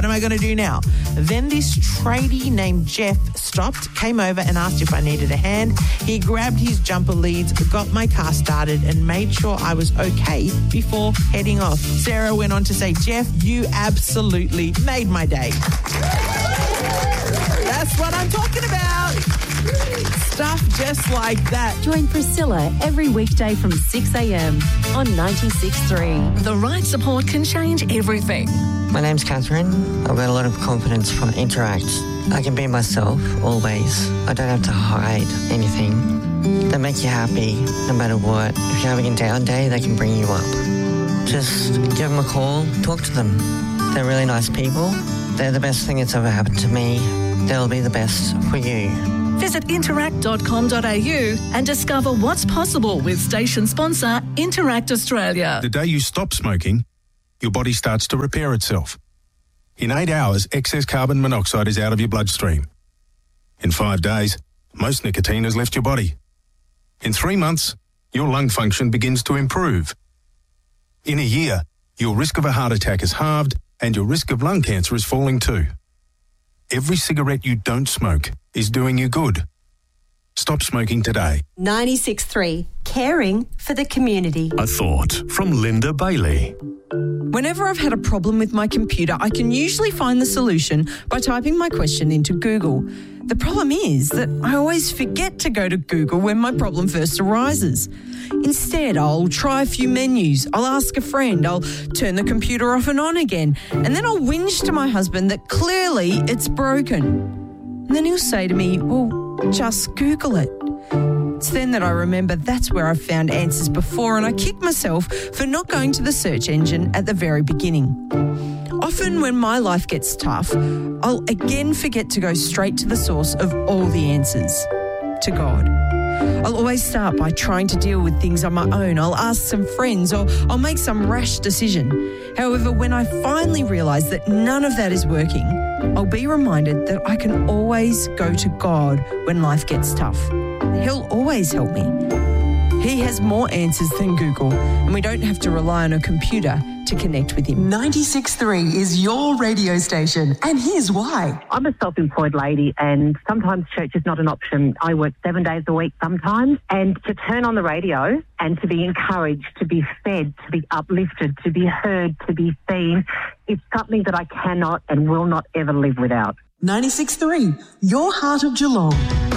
am I going to do now? Then this tradie named Jeff stopped, came over and asked if I needed a hand. He grabbed his jumper leads, got my car started and made sure I was okay before heading off. Sarah went on to say, Jeff, you absolutely made my day. That's what I'm talking about. Stuff just like that. Join Priscilla every weekday from 6 a.m. on 96.3. The right support can change everything. My name's Catherine. I've got a lot of confidence from Interact. I can be myself always. I don't have to hide anything. They make you happy no matter what. If you're having a down day, they can bring you up. Just give them a call, talk to them. They're really nice people. They're the best thing that's ever happened to me. They'll be the best for you. Visit interact.com.au and discover what's possible with station sponsor Interact Australia. The day you stop smoking, your body starts to repair itself. In 8 hours, excess carbon monoxide is out of your bloodstream. In 5 days, most nicotine has left your body. In 3 months, your lung function begins to improve. In a year, your risk of a heart attack is halved and your risk of lung cancer is falling too. Every cigarette you don't smoke is doing you good. Stop smoking today. 96.3, caring for the community. A thought from Linda Bailey. Whenever I've had a problem with my computer, I can usually find the solution by typing my question into Google. The problem is that I always forget to go to Google when my problem first arises. Instead, I'll try a few menus, I'll ask a friend, I'll turn the computer off and on again, and then I'll whinge to my husband that clearly it's broken. And then he'll say to me, well, just Google it. It's then that I remember that's where I've found answers before, and I kick myself for not going to the search engine at the very beginning. Often when my life gets tough, I'll again forget to go straight to the source of all the answers, to God. I'll always start by trying to deal with things on my own. I'll ask some friends or I'll make some rash decision. However, when I finally realise that none of that is working, I'll be reminded that I can always go to God when life gets tough. He'll always help me. He has more answers than Google, and we don't have to rely on a computer to connect with him. 96.3 is your radio station, and here's why. I'm a self-employed lady, and sometimes church is not an option. I work 7 days a week sometimes, and to turn on the radio and to be encouraged, to be fed, to be uplifted, to be heard, to be seen, it's something that I cannot and will not ever live without. 96.3, your heart of Geelong.